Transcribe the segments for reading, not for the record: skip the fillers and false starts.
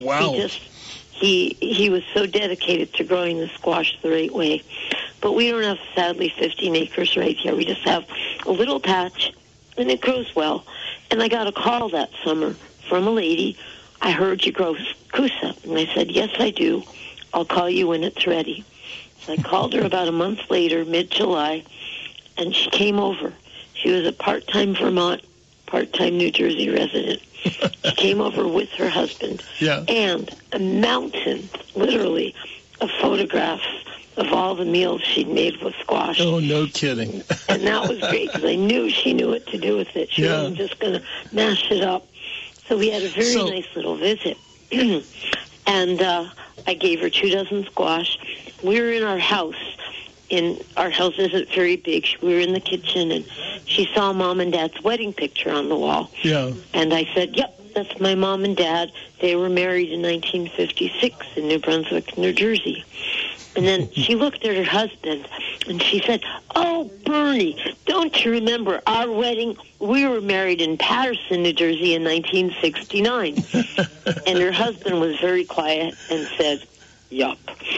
Wow. He was so dedicated to growing the squash the right way. But we don't have, sadly, 15 acres right here. We just have a little patch, and it grows well. And I got a call that summer from a lady. I heard you grow Coosa. And I said, yes, I do. I'll call you when it's ready. So I called her about a month later, mid-July, and she came over. She was a part-time Vermont, part-time New Jersey resident. She came over with her husband. Yeah. And a mountain, literally, of photographs of all the meals she'd made with squash. Oh, no kidding. And that was great because I knew she knew what to do with it. She wasn't just going to mash it up. So we had a very nice little visit. And I gave her 2 dozen squash. We were in our house. Our house isn't very big. We were in the kitchen, and she saw Mom and Dad's wedding picture on the wall. Yeah. And I said, yep, that's my mom and dad. They were married in 1956 in New Brunswick, New Jersey. And then she looked at her husband, and she said, oh, Bernie, don't you remember our wedding? We were married in Patterson, New Jersey in 1969. And her husband was very quiet and said, yup.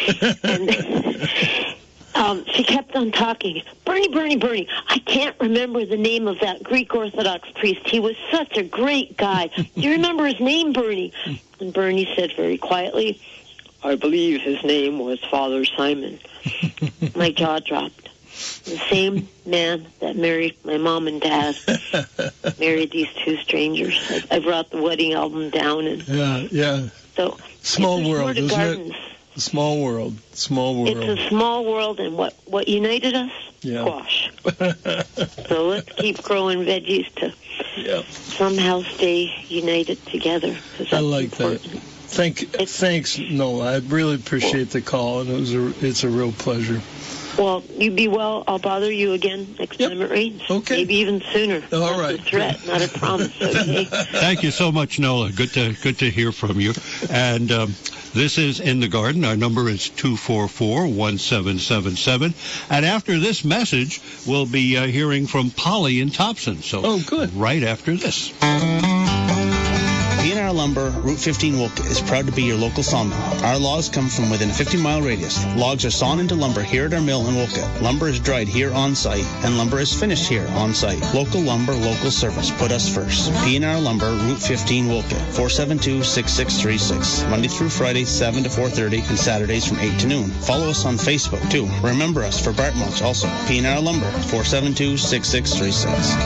And she kept on talking. Bernie, I can't remember the name of that Greek Orthodox priest. He was such a great guy. Do you remember his name, Bernie? And Bernie said very quietly, I believe his name was Father Simon. My jaw dropped. The same man that married my mom and dad married these 2 strangers. I brought the wedding album down. And yeah. So small world, isn't it? Small world. It's a small world, and what united us? Yeah. Squash. So let's keep growing veggies to somehow stay united together. I like that. Thanks, Nola. I really appreciate the call, and it's a real pleasure. Well, you be well. I'll bother you again next time it rains. Okay. Maybe even sooner. All right. That's a threat, not a promise. Okay. Thank you so much, Nola. Good to hear from you. And this is In the Garden. Our number is 244-1777. And after this message, we'll be hearing from Polly in Thompson. So, good. Right after this. P&R Lumber, Route 15 Wolcott is proud to be your local sawmill. Our logs come from within a 50-mile radius. Logs are sawn into lumber here at our mill in Wolcott. Lumber is dried here on site, and lumber is finished here on site. Local lumber, local service. Put us first. P&R Lumber, Route 15 Wolcott, 472-6636. Monday through Friday, 7 to 4:30, and Saturdays from 8 to noon. Follow us on Facebook, too. Remember us for Bart Mulch also. P&R Lumber, 472-6636.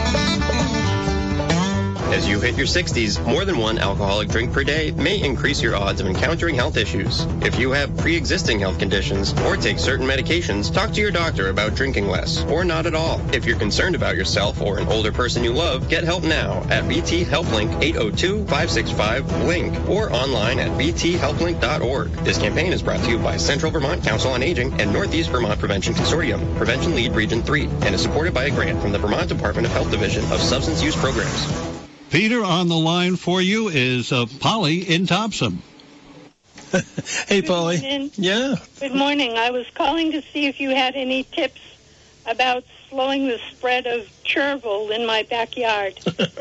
As you hit your 60s, more than one alcoholic drink per day may increase your odds of encountering health issues. If you have pre-existing health conditions or take certain medications, talk to your doctor about drinking less or not at all. If you're concerned about yourself or an older person you love, get help now at VT HelpLink 802-565-LINK or online at vthelplink.org. This campaign is brought to you by Central Vermont Council on Aging and Northeast Vermont Prevention Consortium, Prevention Lead Region 3, and is supported by a grant from the Vermont Department of Health Division of Substance Use Programs. Peter, on the line for you is Polly in Thompson. Hey, Polly. Morning. Yeah. Good morning. I was calling to see if you had any tips about slowing the spread of chervil in my backyard.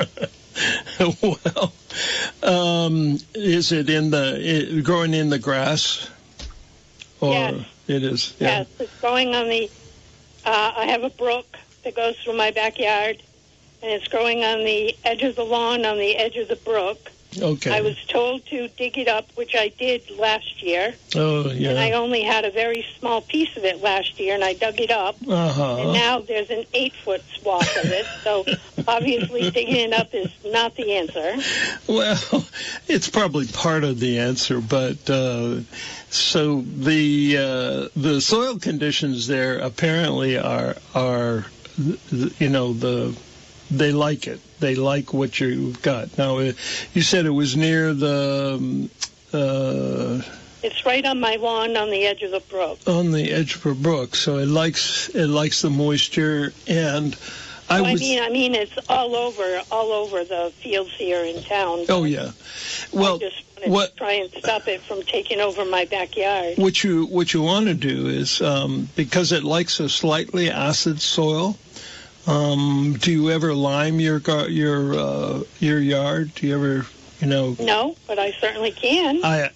Well, is it growing in the grass? Or yes. It is. Yeah. Yes, it's growing on the. I have a brook that goes through my backyard. And it's growing on the edge of the lawn, on the edge of the brook. Okay. I was told to dig it up, which I did last year. Oh, yeah. And I only had a very small piece of it last year, and I dug it up. Uh-huh. And now there's an 8-foot swath of it. So obviously digging it up is not the answer. Well, it's probably part of the answer, but so the soil conditions there apparently are they like it. They like what you've got. Now, you said it was near the... It's right on my lawn on the edge of the brook. On the edge of a brook, so it likes the moisture, and I mean, it's all over the fields here in town. Oh, yeah. Well, I just wanted to try and stop it from taking over my backyard. What you want to do is, because it likes a slightly acid soil, do you ever lime your yard? Do you ever You know, No, but I certainly can.